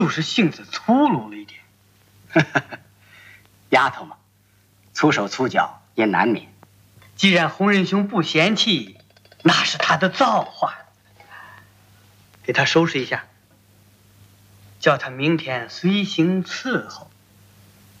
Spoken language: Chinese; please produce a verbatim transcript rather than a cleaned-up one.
就是性子粗鲁了一点。 丫头嘛，粗手粗脚也难免。 既然洪仁兄不嫌弃，那是他的造化。给他收拾一下，叫他明天随行伺候。